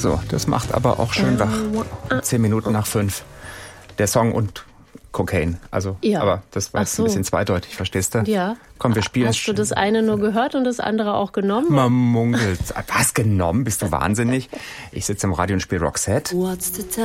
So, das macht aber auch schön wach. 10 Minuten nach 5. Der Song und Cocaine. Also, Ja. Aber das war jetzt ein bisschen zweideutig, verstehst du? Ja. Komm, wir spielen. Hast du das eine nur gehört und das andere auch genommen? Man munkelt. Was genommen? Bist du wahnsinnig? Ich sitze im Radio und spiele Roxette. What's the time?